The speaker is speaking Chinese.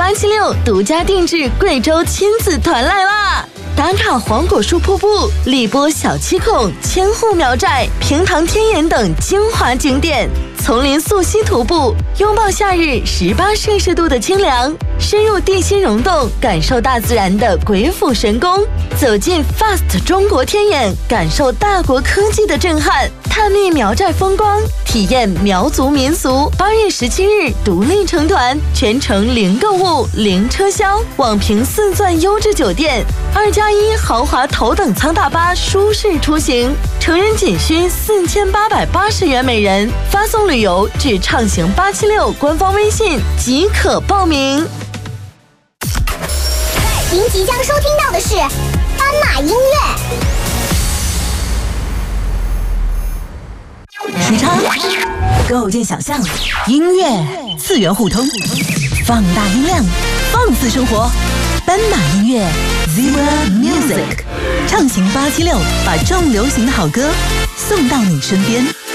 876独家定制贵州亲子团来啦！打卡黄果树瀑布、荔波小七孔、千户苗寨、平塘天眼等精华景点，丛林溯溪徒步，拥抱夏日18摄氏度的清凉，深入地心溶洞，感受大自然的鬼斧神工，走进 FAST 中国天眼，感受大国科技的震撼，探秘苗寨风光，体验苗族民俗。8月17日独立成团，全程零购物、零车销，网评4钻优质酒店，2+1豪华头等舱大巴，舒适出行，成人仅需4880元每人，发送旅游至畅行876官方微信即可报名。 您即将收听到的是斑马音乐。 时差构建想象，音乐次元互通，放大音量，放肆生活。斑马音乐 Zebra Music 畅行876，把重流行的好歌送到你身边。